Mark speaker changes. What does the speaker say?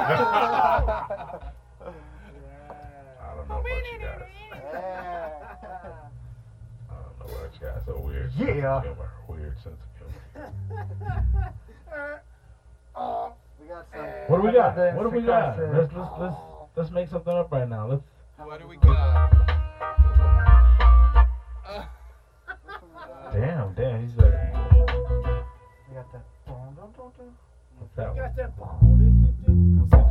Speaker 1: don't know about you guys. I don't know about you guys. A weird sense of humor. Weird sense of humor.
Speaker 2: We got some.
Speaker 1: What do we got? What do we got? Let's make something up right now. Let's.
Speaker 3: What do we got?
Speaker 1: Damn, he's like.
Speaker 2: We got that.
Speaker 1: What's that one?
Speaker 4: Got that ball.